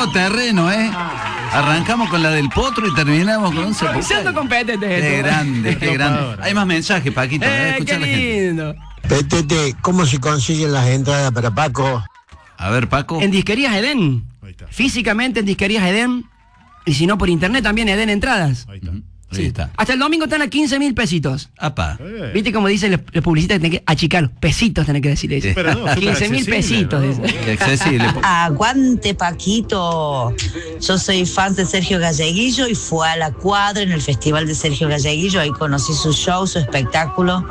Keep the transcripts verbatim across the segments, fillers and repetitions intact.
todo terreno, ¿eh? Arrancamos con la del potro y terminamos con un sepulcro. Siendo competente. Qué grande, qué grande. Hay más mensajes, Paquito. Eh, Escuchá qué a la gente. lindo. Petete, ¿cómo se consiguen las entradas para Paco? A ver, Paco. En Disquerías Edén. Físicamente en Disquerías Edén. Y si no, por internet también Edén Entradas. Ahí está. Ahí Sí. está. Hasta el domingo están a quince mil pesitos. Apa. Eh. ¿Viste cómo dicen los, los publicistas? Tienen que achicarlos. Pesitos tenés que decirle. Sí. Pero no, súper quince mil accesible, pesitos. ¿no? dice. Qué accesible. Aguante, Paquito. Yo soy fan de Sergio Galleguillo y fue a la cuadra en el festival de Sergio Galleguillo. Ahí conocí su show, su espectáculo.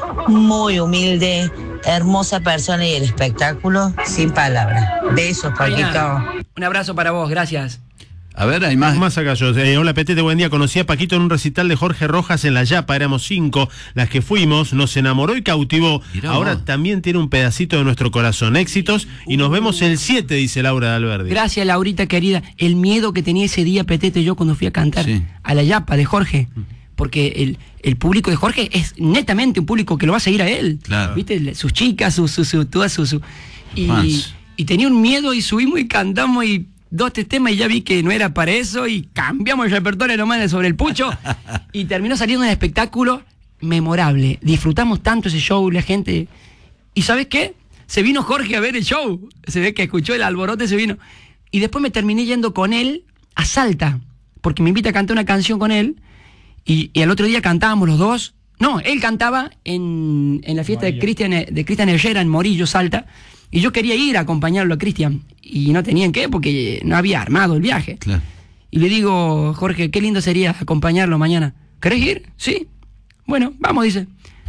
Muy humilde, hermosa persona y el espectáculo sin palabras. Besos, Paquito. Un abrazo para vos, gracias. A ver, hay más. Más acá yo. Eh, hola, Petete, buen día. Conocí a Paquito en un recital de Jorge Rojas en La Yapa. Éramos cinco las que fuimos. Nos enamoró y cautivó. Mirá Ahora vos. también tiene un pedacito de nuestro corazón. Éxitos y nos vemos el siete, dice Laura de Alberdi. Gracias, Laurita querida. El miedo que tenía ese día, Petete, yo cuando fui a cantar Sí. a La Yapa de Jorge. Porque el, el público de Jorge es netamente un público que lo va a seguir a él. Claro. ¿Viste? Sus chicas, sus, sus, sus, todas sus. Su, y, Fans. y tenía un miedo y subimos y cantamos y dos, tres temas y ya vi que no era para eso y cambiamos el repertorio nomás de Sobre el Pucho y terminó saliendo un espectáculo memorable. Disfrutamos tanto ese show, la gente. ¿Y sabes qué? Se vino Jorge a ver el show. Se ve que escuchó el alborote, se vino. Y después me terminé yendo con él a Salta, porque me invita a cantar una canción con él y, y al otro día cantábamos los dos. No, él cantaba en, en la fiesta Morillo. de Cristian de Cristian Herrera en Morillo, Salta. Y yo quería ir a acompañarlo a Cristian. Y no tenían qué, porque no había armado el viaje. Claro. Y le digo, Jorge, qué lindo sería acompañarlo mañana. ¿Querés ir? Sí. Bueno, vamos, dice.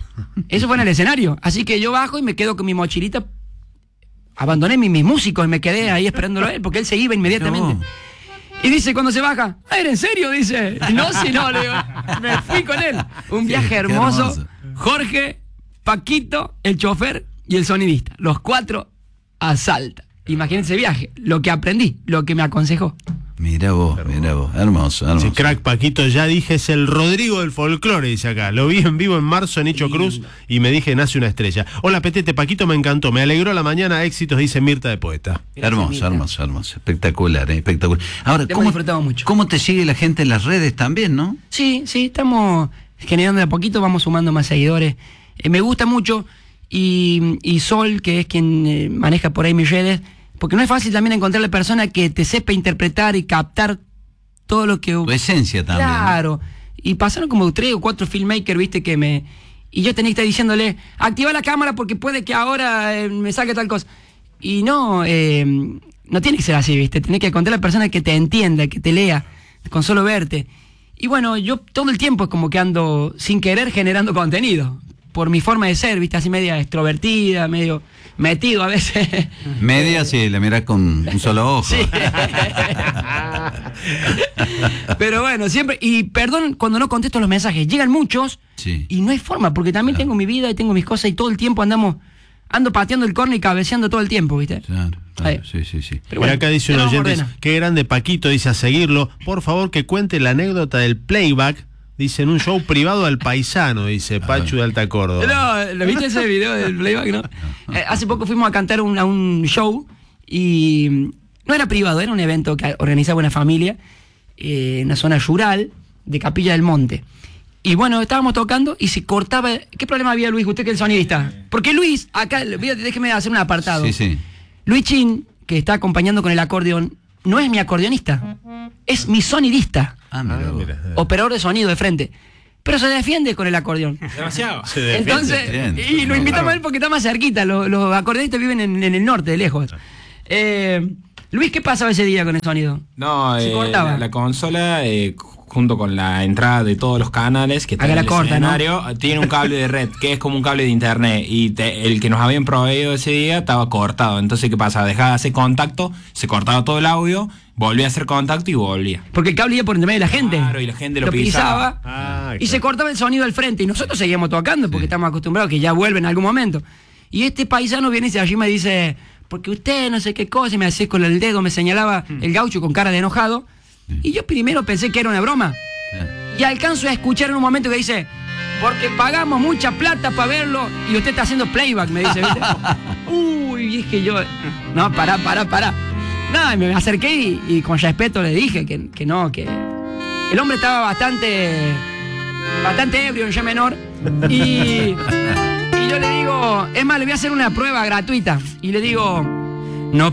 Eso fue en el escenario. Así que yo bajo y me quedo con mi mochilita. Abandoné mis, mis músicos y me quedé ahí esperándolo a él, porque él se iba inmediatamente. No. Y dice, cuando se baja, ah, ¿era en serio? Dice. No, si no, le digo, me fui con él. Un viaje Qué hermoso. hermoso. Jorge, Paquito, el chofer y el sonidista. Los cuatro a Salta. Imagínense ese viaje, lo que aprendí, lo que me aconsejó. Mira vos, mira vos. Hermoso, hermoso. Dice, crack, Paquito, ya dije, es el Rodrigo del folclore, dice acá. Lo vi en vivo en marzo en Hicho Cruz y me dije, nace una estrella. Hola, Petete, Paquito me encantó, me alegró la mañana, éxitos, dice Mirta de Poeta. Hermoso, Mirta. hermoso, hermoso. Espectacular, eh, espectacular. Ahora, Te ¿cómo, hemos disfrutado mucho. ¿cómo te sigue la gente en las redes también, no? Sí, sí, estamos generando de a poquito, vamos sumando más seguidores. Eh, me gusta mucho y, y Sol, que es quien eh, maneja por ahí mis redes, porque no es fácil también encontrarle persona que te sepa interpretar y captar todo lo que... Tu esencia también. Claro. Y pasaron como tres o cuatro filmmakers, viste, que me... Y yo tenía que estar diciéndole, activa la cámara porque puede que ahora eh, me saque tal cosa. Y no, eh, no tiene que ser así, viste. Tenés que encontrar a la persona que te entienda, que te lea, con solo verte. Y bueno, yo todo el tiempo es como que ando sin querer generando contenido. Por mi forma de ser, viste, así media extrovertida, medio metido a veces. Media, sí, la mirás con un solo ojo. Sí. Pero bueno, siempre, y perdón cuando no contesto los mensajes, llegan muchos Sí. y no hay forma, porque también Claro. tengo mi vida y tengo mis cosas y todo el tiempo andamos, ando pateando el córner y cabeceando todo el tiempo, ¿viste? Claro, claro, Ahí. sí, sí, sí. Pero Mira, acá dice un ya no oyente, ordena. qué grande Paquito, dice a seguirlo. Por favor, que cuente la anécdota del playback, dice, en un show privado al paisano, dice Pachu de Alta Córdoba. No, ¿lo viste ese video del playback, no? Eh, hace poco fuimos a cantar un, a un show y no era privado, era un evento que organizaba una familia eh, en una zona rural de Capilla del Monte. Y bueno, estábamos tocando y se cortaba. ¿Qué problema había, Luis? Usted que es el sonidista. Porque Luis, acá, déjeme hacer un apartado. Sí, sí. Luis Chin, que está acompañando con el acordeón, no es mi acordeonista, es mi sonidista. Ah, mira, vos. Operador de sonido de frente. Pero se defiende con el acordeón. Demasiado. Se defiende. Entonces, bien. y lo invitamos a él porque está más cerquita. Los, los acordeonistas viven en, en el norte, de lejos. Eh, Luis, ¿qué pasaba ese día con el sonido? No, Se eh, cortaba. la, la consola, eh, junto con la entrada de todos los canales que Haga está en la el corta, ¿no? escenario, tiene un cable de red, que es como un cable de internet, y te- el que nos habían proveído ese día estaba cortado. Entonces, ¿qué pasa? Dejaba de hacer contacto, se cortaba todo el audio, volvía a hacer contacto y volvía. Porque el cable iba por encima de la gente. Claro, y la gente lo pisaba. Ah, y claro. se cortaba el sonido al frente. Y nosotros seguíamos tocando porque Sí. estamos acostumbrados que ya vuelve en algún momento. Y este paisano viene y se allí me dice, porque usted no sé qué cosa, y me hacía con el dedo, me señalaba el gaucho con cara de enojado. Y yo primero pensé que era una broma. Claro. Y alcanzo a escuchar en un momento que dice, porque pagamos mucha plata para verlo y usted está haciendo playback, me dice, ¿viste? Uy, dije yo, no, pará, pará, pará. Nada, me acerqué y, y con respeto le dije que, que no, que el hombre estaba bastante, bastante ebrio en ya menor. Y, y yo le digo, es más, le voy a hacer una prueba gratuita. Y le digo,